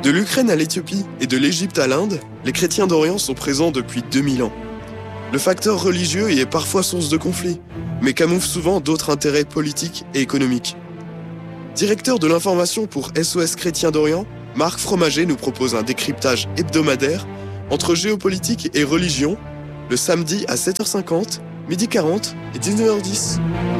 De l'Ukraine à l'Éthiopie et de l'Égypte à l'Inde, les chrétiens d'Orient sont présents depuis 2000 ans. Le facteur religieux y est parfois source de conflits, mais camoufle souvent d'autres intérêts politiques et économiques. Directeur de l'information pour SOS Chrétiens d'Orient, Marc Fromager nous propose un décryptage hebdomadaire entre géopolitique et religion, le samedi à 7h50, 12h40 et 19h10.